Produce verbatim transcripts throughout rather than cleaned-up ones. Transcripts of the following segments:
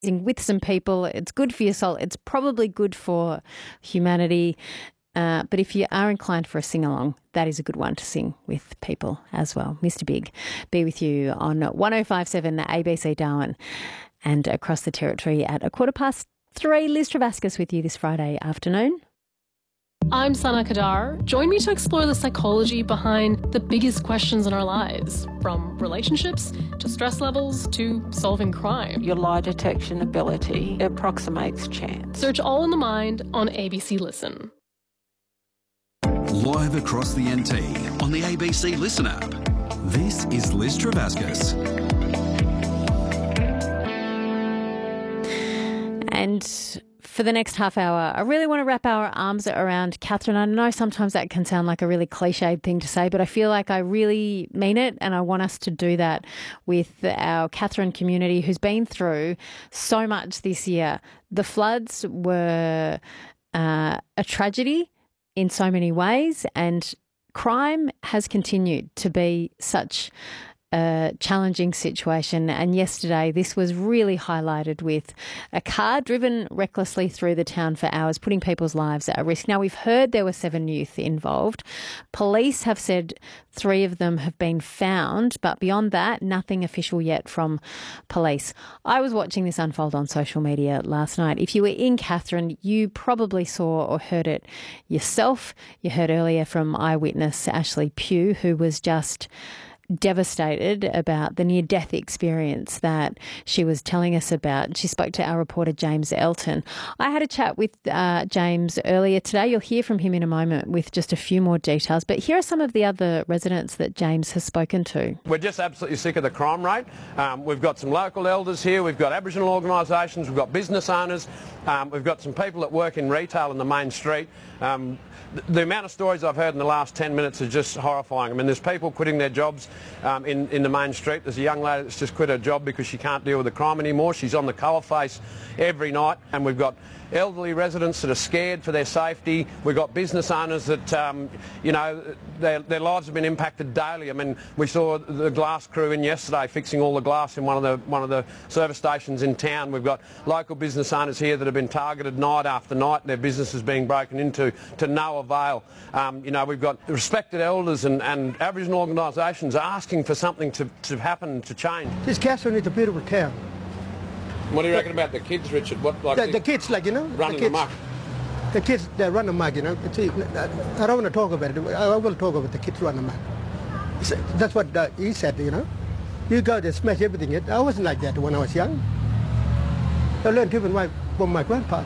with some people. It's good for your soul. It's probably good for humanity. Uh, but if you are inclined for a sing-along, that is a good one to sing with people as well. Mister Big, be with you on one oh five seven A B C Darwin and across the territory at a quarter past three. Liz Travascus with you this Friday afternoon. I'm Sana Kadar. Join me to explore the psychology behind the biggest questions in our lives, from relationships to stress levels to solving crime. Your lie detection ability approximates chance. Search All in the Mind on A B C Listen. Live across the N T on the A B C Listen app. This is Liz Travascus. And for the next half hour, I really want to wrap our arms around Katherine. I know sometimes that can sound like a really cliched thing to say, but I feel like I really mean it, and I want us to do that with our Katherine community who's been through so much this year. The floods were uh, a tragedy in so many ways, and crime has continued to be such a challenging situation. And yesterday this was really highlighted with a car driven recklessly through the town for hours, putting people's lives at risk. Now, we've heard there were seven youth involved. Police have said three of them have been found, but beyond that, nothing official yet from police. I was watching this unfold on social media last night. If you were in Katherine, you probably saw or heard it yourself. You heard earlier from eyewitness Ashley Pugh, who was just devastated about the near-death experience that she was telling us about. She spoke to our reporter James Elton. I had a chat with uh, James earlier today. You'll hear from him in a moment with just a few more details. But here are some of the other residents that James has spoken to. We're just absolutely sick of the crime rate. Um, we've got some local elders here. We've got Aboriginal organisations. We've got business owners. Um, we've got some people that work in retail in the main street. Um, the, the amount of stories I've heard in the last ten minutes is just horrifying. I mean, there's people quitting their jobs um, in, in the main street. There's a young lady that's just quit her job because she can't deal with the crime anymore. She's on the coalface every night. And we've got elderly residents that are scared for their safety. We've got business owners that, um, you know, their, their lives have been impacted daily. I mean, we saw the glass crew in yesterday fixing all the glass in one of the one of the service stations in town. We've got local business owners here that have been targeted night after night. Their businesses being broken into to no avail. Um, you know, we've got respected elders and, and Aboriginal organisations asking for something to, to happen, to change. This Katherine is a beautiful town. What do you reckon about the kids, Richard? What, like the, the kids, like, you know, running the kids, amok? The kids, they run amok, you know. See, I don't want to talk about it. I will talk about the kids run amok. That's what uh, he said, you know. You go there, smash everything. I wasn't like that when I was young. I learned even my, from my grandfather.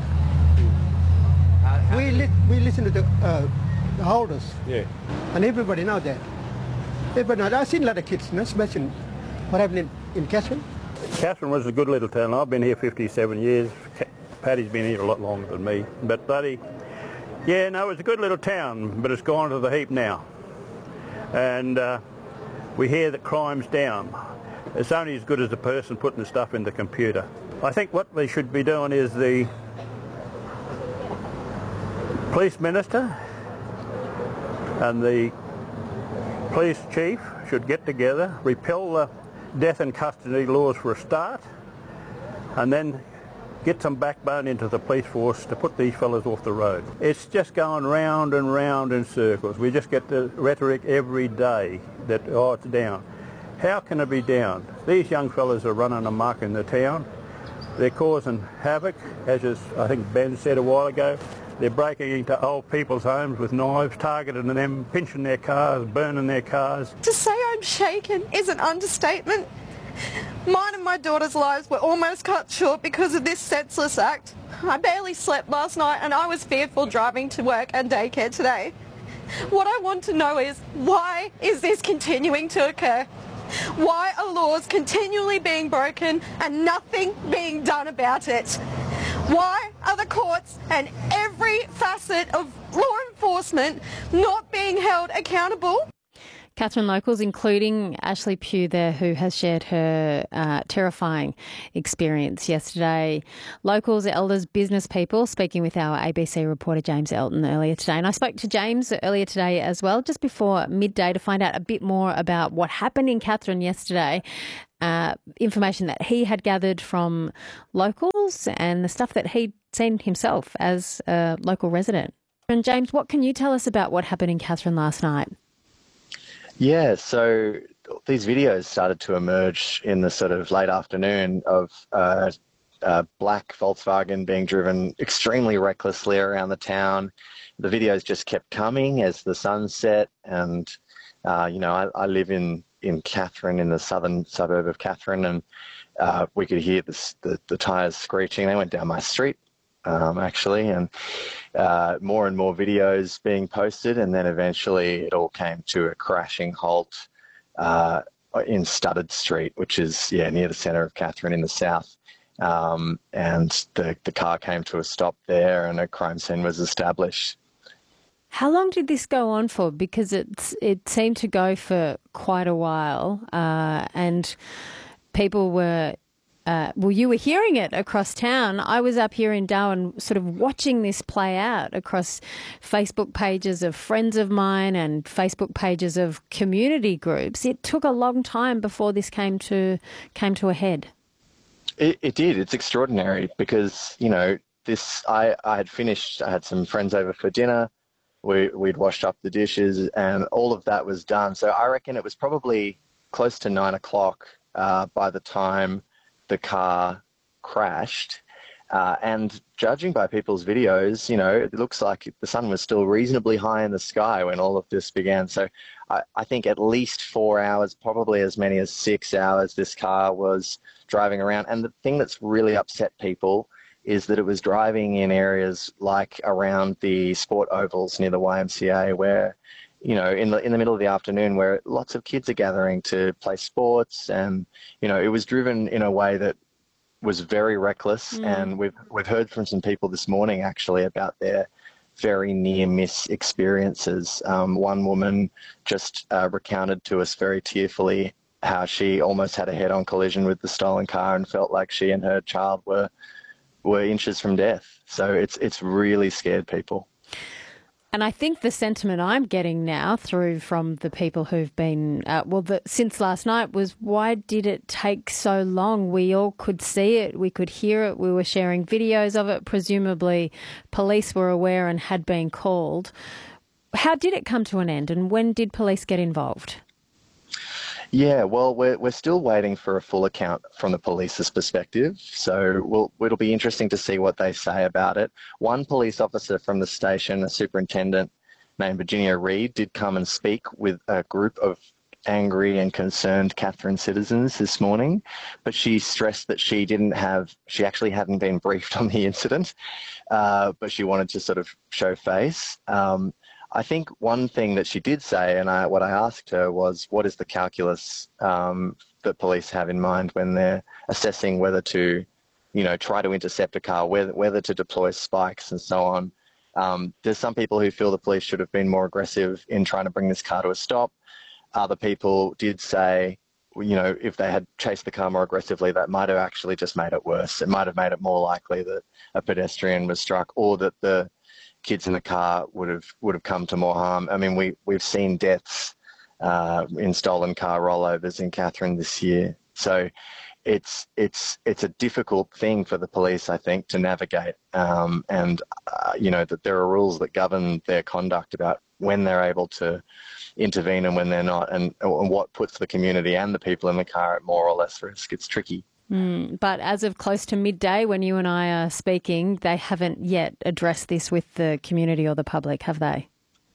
Uh, we, li we listen to the, uh, the elders. Yeah. And everybody know that. Everybody knows. I've seen a lot of kids, you know, smashing what happened in, in Katherine. Katherine was a good little town. I've been here fifty-seven years. Paddy's been here a lot longer than me. But bloody, yeah, no, it's a good little town, but it's gone to the heap now. And uh, we hear that crime's down. It's only as good as the person putting the stuff in the computer. I think what they should be doing is the police minister and the police chief should get together, repeal the death and custody laws for a start, and then get some backbone into the police force to put these fellas off the road. It's just going round and round in circles. We just get the rhetoric every day that, oh, it's down. How can it be down? These young fellas are running amok in the town. They're causing havoc, as is, I think Ben said a while ago. They're breaking into old people's homes with knives, targeting them, pinching their cars, burning their cars. To say I'm shaken is an understatement. Mine and my daughter's lives were almost cut short because of this senseless act. I barely slept last night and I was fearful driving to work and daycare today. What I want to know is, why is this continuing to occur? Why are laws continually being broken and nothing being done about it? Why are the courts and every facet of law enforcement not being held accountable? Katherine locals, including Ashley Pugh there, who has shared her uh, terrifying experience yesterday. Locals, elders, business people, speaking with our A B C reporter James Elton earlier today. And I spoke to James earlier today as well, just before midday, to find out a bit more about what happened in Katherine yesterday uh, information that he had gathered from locals and the stuff that he'd seen himself as a local resident. And James, what can you tell us about what happened in Katherine last night? Yeah, so these videos started to emerge in the sort of late afternoon of uh, uh, black Volkswagen being driven extremely recklessly around the town. The videos just kept coming as the sun set, and uh, you know, I, I live in in Katherine, in the southern suburb of Katherine, and uh, we could hear this, the the tyres screeching. They went down my street, um, actually, and uh, more and more videos being posted, and then eventually it all came to a crashing halt uh, in Studdard Street, which is yeah near the centre of Katherine in the south. Um, and the the car came to a stop there, and a crime scene was established. How long did this go on for? Because it's it seemed to go for quite a while, uh, and people were, uh, well, you were hearing it across town. I was up here in Darwin sort of watching this play out across Facebook pages of friends of mine and Facebook pages of community groups. It took a long time before this came to came to a head. It, it did. It's extraordinary because, you know, this, I, I had finished, I had some friends over for dinner. We, we'd washed up the dishes and all of that was done. So I reckon it was probably close to nine o'clock uh, by the time the car crashed. Uh, and judging by people's videos, you know, it looks like the sun was still reasonably high in the sky when all of this began. So I, I think at least four hours, probably as many as six hours, this car was driving around. And the thing that's really upset people is that it was driving in areas like around the sport ovals near the Y M C A where, you know, in the in the middle of the afternoon where lots of kids are gathering to play sports. And, you know, it was driven in a way that was very reckless. Mm. And we've we've heard from some people this morning actually about their very near miss experiences. Um, one woman just uh, recounted to us very tearfully how she almost had a head-on collision with the stolen car and felt like she and her child were were inches from death. So it's it's really scared people. And I think the sentiment I'm getting now through from the people who've been, uh, well, the, since last night was, why did it take so long? We all could see it. We could hear it. We were sharing videos of it. Presumably police were aware and had been called. How did it come to an end, and when did police get involved? Yeah, well, we're we're still waiting for a full account from the police's perspective, so we'll, it'll be interesting to see what they say about it. One police officer from the station, a superintendent named Virginia Reed, did come and speak with a group of angry and concerned Katherine citizens this morning, but she stressed that she didn't have, she actually hadn't been briefed on the incident, uh, but she wanted to sort of show face. Um, I think one thing that she did say, and I, what I asked her was, what is the calculus um, that police have in mind when they're assessing whether to, you know, try to intercept a car, whether, whether to deploy spikes and so on. Um, there's some people who feel the police should have been more aggressive in trying to bring this car to a stop. Other people did say, you know, if they had chased the car more aggressively, that might have actually just made it worse. It might have made it more likely that a pedestrian was struck, or that the kids in the car would have would have come to more harm. I mean, we we've seen deaths uh, in stolen car rollovers in Katherine this year, so it's it's it's a difficult thing for the police, I think, to navigate. Um, and uh, you know that there are rules that govern their conduct about when they're able to intervene and when they're not, and, and what puts the community and the people in the car at more or less risk. It's tricky. Mm, but as of close to midday, when you and I are speaking, they haven't yet addressed this with the community or the public, have they?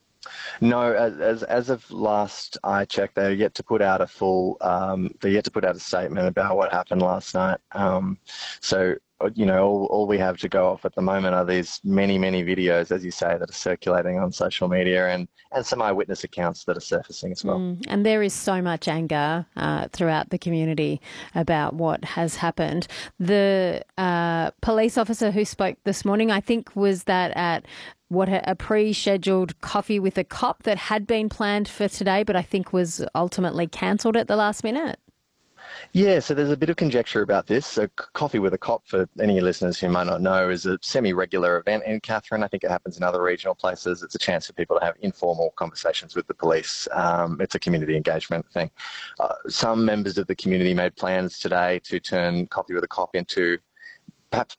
No, as as of last I checked, they're yet to put out a full, um, they're yet to put out a statement about what happened last night. Um, so, you know, all, all we have to go off at the moment are these many, many videos, as you say, that are circulating on social media, and, and some eyewitness accounts that are surfacing as well. Mm, and there is so much anger uh, throughout the community about what has happened. The uh, police officer who spoke this morning, I think, was that at what a pre-scheduled coffee with a cop that had been planned for today, but I think was ultimately cancelled at the last minute. Yeah, so there's a bit of conjecture about this. So Coffee with a Cop, for any listeners who might not know, is a semi-regular event in Katherine. I think it happens in other regional places. It's a chance for people to have informal conversations with the police. Um, it's a community engagement thing. Uh, some members of the community made plans today to turn Coffee with a Cop into perhaps